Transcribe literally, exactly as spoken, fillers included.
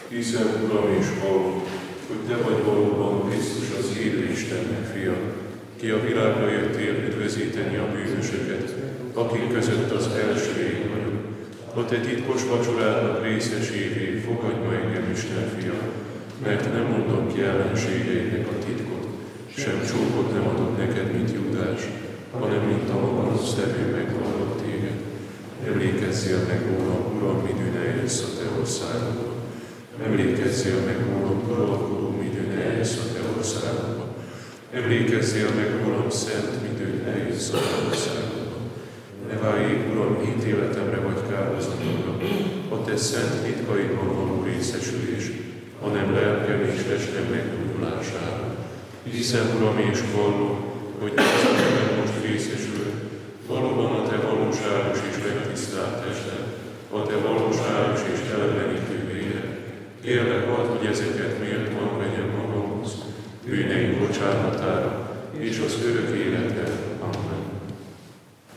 Hiszem, Uram, és hallom, hogy Te vagy valóban Krisztus, az élő Istennek fia, ki a világra jöttél üdvözíteni a bűnösöket, akik között az első én vagyok. A Te titkos vacsorádnak részesévé fogadj ma engem, Isten fia, mert nem mondom ki ellenségeidnek a titkot, sem csókot nem adok neked, mint Júdás, hanem mint a magam szevő megvallott téged. Emlékezzél meg rólam, Uram, midőn eljössz a Te országodba. Emlékezzél meg rólam, uralkodó, midőn eljössz a Te országodba. Emlékezzél meg rólam, szent, midőn eljössz a Te országodba. Ne váljék, Uram, ítéletemre vagy kárhozatomra, a Te szent titkaidban való részesülés, hanem lelkem és testem meggyógyulására. Hiszem, Uram, és vallom, hogy ezekben most részesül, valóban a Te valóságos és megtisztált tested, a Te valóságos és elevenítő vére. Kérlek, add, hogy ezeket méltóan vegyem magamhoz, bűneim bocsánatára és az örök